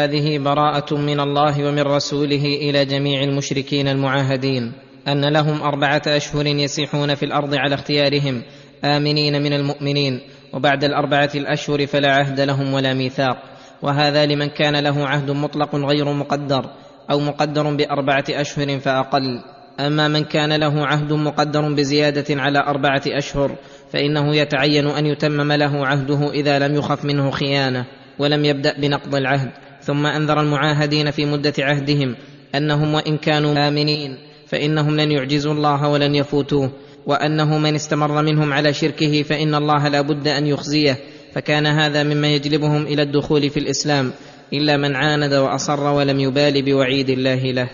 هذه براءة من الله ومن رسوله إلى جميع المشركين المعاهدين أن لهم 4 أشهر يسيحون في الأرض على اختيارهم آمنين من المؤمنين، وبعد 4 الأشهر فلا عهد لهم ولا ميثاق، وهذا لمن كان له عهد مطلق غير مقدر أو مقدر ب4 أشهر فأقل. أما من كان له عهد مقدر بزيادة على 4 أشهر فإنه يتعين أن يتمم له عهده إذا لم يخف منه خيانة ولم يبدأ بنقض العهد. ثم أنذر المعاهدين في مدة عهدهم أنهم وإن كانوا آمنين فإنهم لن يعجزوا الله ولن يفوتوه، وأنه من استمر منهم على شركه فإن الله لا بد أن يخزيه، فكان هذا مما يجلبهم إلى الدخول في الإسلام إلا من عاند وأصر ولم يبال بوعيد الله له.